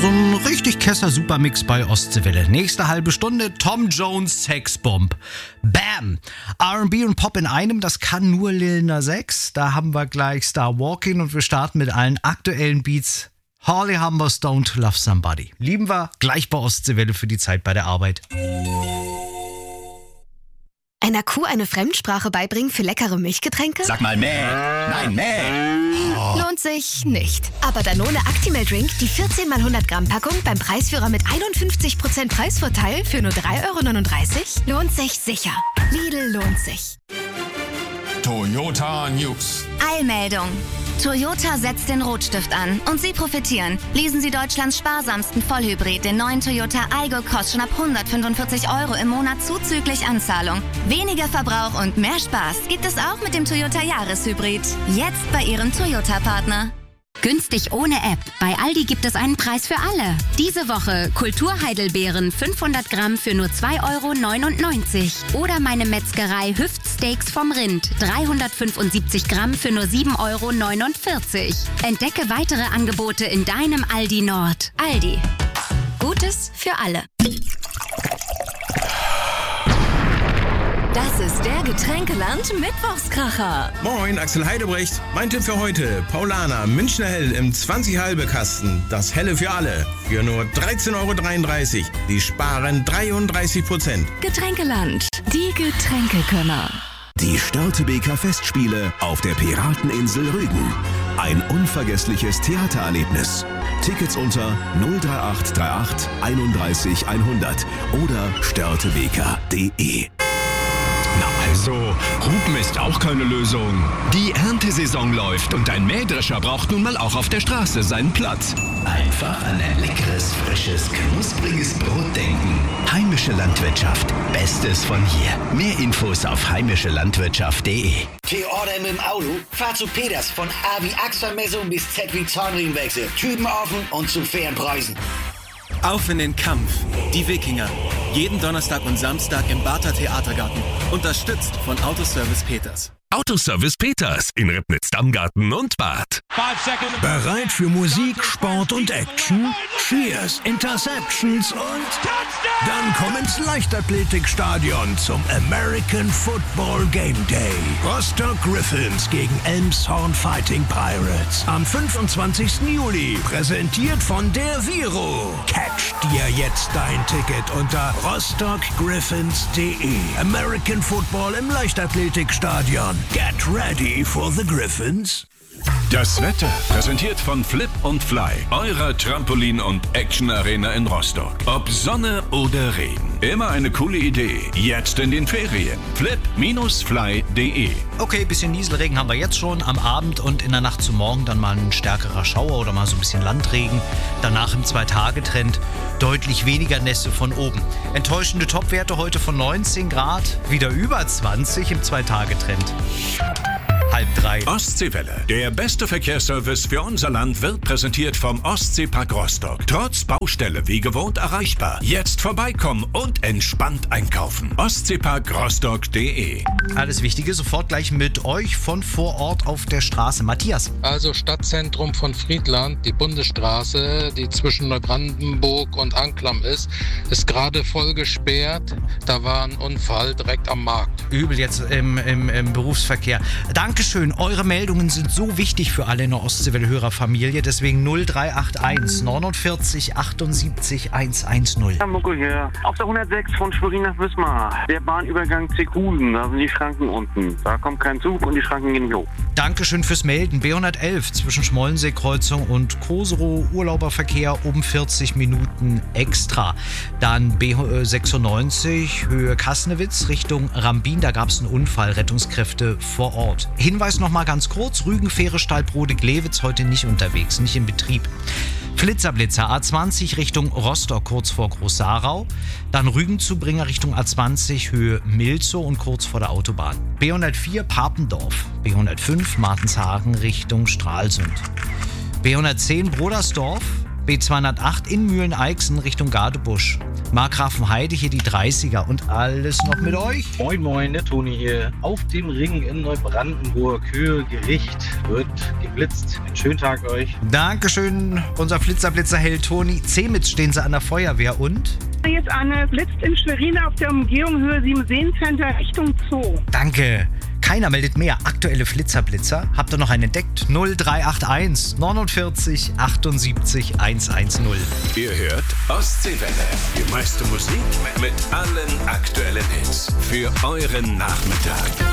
So ein richtig kesser Supermix bei Ostseewelle. Nächste halbe Stunde Tom Jones Sexbomb. Bam! R&B und Pop in einem, das kann nur Lil Nas X. Da haben wir gleich Star Walking und wir starten mit allen aktuellen Beats. Harley Humbers Don't Love Somebody. Lieben wir gleich bei Ostseewelle für die Zeit bei der Arbeit. Einer Kuh eine Fremdsprache beibringen für leckere Milchgetränke? Sag mal mäh. Nein, mäh. Lohnt sich nicht. Aber Danone Actimel Drink, die 14 x 100 Gramm Packung beim Preisführer mit 51% Preisvorteil für nur 3,39 € lohnt sich sicher. Lidl lohnt sich. Toyota News. Eilmeldung. Toyota setzt den Rotstift an und Sie profitieren. Leasen Sie Deutschlands sparsamsten Vollhybrid, den neuen Toyota Aygo, kostet schon ab 145 € im Monat zuzüglich Anzahlung. Weniger Verbrauch und mehr Spaß gibt es auch mit dem Toyota Jahreshybrid. Jetzt bei Ihrem Toyota-Partner. Günstig ohne App. Bei Aldi gibt es einen Preis für alle. Diese Woche Kulturheidelbeeren 500 Gramm für nur 2,99 €. Oder meine Metzgerei Hüftsteaks vom Rind 375 Gramm für nur 7,49 €. Entdecke weitere Angebote in deinem Aldi Nord. Aldi. Gutes für alle. Das ist der Getränkeland Mittwochskracher. Moin, Axel Heidebrecht. Mein Tipp für heute: Paulaner Münchner Hell im 20-Halbe-Kasten. Das Helle für alle. Für nur 13,33 €. Die sparen 33%. Getränkeland. Die Getränkekönner. Die Störtebeker Festspiele auf der Pirateninsel Rügen. Ein unvergessliches Theatererlebnis. Tickets unter 03838 31 100 oder störtebeker.de. Also, Hupen ist auch keine Lösung. Die Erntesaison läuft und ein Mähdrescher braucht nun mal auch auf der Straße seinen Platz. Einfach an ein leckeres, frisches, knuspriges Brot denken. Heimische Landwirtschaft. Bestes von hier. Mehr Infos auf heimischelandwirtschaft.de. T-Order mit dem Auto? Fahr zu Peters. Von A wie Achsermessung bis Z wie Zahnriemenwechsel. Typen offen und zu fairen Preisen. Auf in den Kampf. Die Wikinger. Jeden Donnerstag und Samstag im Barther Theatergarten. Unterstützt von Autoservice Peters. Autoservice Peters in Ribnitz-Dammgarten und Bad. Bereit für Musik, Sport und Action? Cheers, Interceptions und dann komm ins Leichtathletikstadion zum American Football Game Day. Rostock Griffins gegen Elmshorn Fighting Pirates am 25. Juli. Präsentiert von der Viro. Catch dir jetzt dein Ticket unter rostockgriffins.de. American Football im Leichtathletikstadion. Get ready for the Griffins. Das Wetter präsentiert von Flip und Fly, eurer Trampolin- und Action-Arena in Rostock. Ob Sonne oder Regen, immer eine coole Idee. Jetzt in den Ferien. flip-fly.de. Okay, bisschen Nieselregen haben wir jetzt schon am Abend und in der Nacht zu morgen dann mal ein stärkerer Schauer oder mal so ein bisschen Landregen. Danach im 2-Tage-Trend deutlich weniger Nässe von oben. Enttäuschende Topwerte heute von 19 Grad, wieder über 20 im 2-Tage-Trend. 2:30. Ostseewelle. Der beste Verkehrsservice für unser Land wird präsentiert vom Ostseepark Rostock. Trotz Baustelle wie gewohnt erreichbar. Jetzt vorbeikommen und entspannt einkaufen. Ostseeparkrostock.de. Alles Wichtige sofort gleich mit euch von vor Ort auf der Straße. Matthias. Also Stadtzentrum von Friedland, die Bundesstraße, die zwischen Neubrandenburg und Anklam ist gerade voll gesperrt. Da war ein Unfall direkt am Markt. Übel jetzt im Berufsverkehr. Dankeschön. Eure Meldungen sind so wichtig für alle in der Ostseewelle-Hörerfamilie. Deswegen 0381 49 78 110. Ja, Mucko hier. Auf der 106 von Schwerin nach Wismar. Der Bahnübergang Zeekusen. Da sind die Schranken unten. Da kommt kein Zug und die Schranken gehen nicht hoch. Dankeschön fürs Melden. B111 zwischen Schmollensee-Kreuzung und Koserow. Urlauberverkehr um 40 Minuten extra. Dann B96 Höhe Kasnewitz Richtung Rambin. Da gab es einen Unfall. Rettungskräfte vor Ort. Hinweis noch mal ganz kurz, Rügen-Fähre Stalbrode-Glewitz heute nicht unterwegs, nicht in Betrieb. Blitzerblitzer A20 Richtung Rostock kurz vor Groß-Sarau, dann Rügen-Zubringer Richtung A20 Höhe Milzow und kurz vor der Autobahn. B104 Papendorf, B105 Martenshagen Richtung Stralsund. B110 Brodersdorf, B208 in Mühlen-Eichsen Richtung Gadebusch. Markgrafenheide hier die 30er und alles noch mit euch. Moin moin, der Toni hier. Auf dem Ring in Neubrandenburg, Höhe Gericht, wird geblitzt. Einen schönen Tag euch. Dankeschön, unser Blitzerheld Toni. Zemitz stehen sie an der Feuerwehr und? Hier ist Anne, blitzt in Schwerin auf der Umgehung Höhe 7 Seencenter Richtung Zoo. Danke. Keiner meldet mehr. Aktuelle Flitzer. Habt ihr noch einen entdeckt? 0381 49 78 110. Ihr hört Ostseewelle. Die meiste Musik mit allen aktuellen Hits für euren Nachmittag.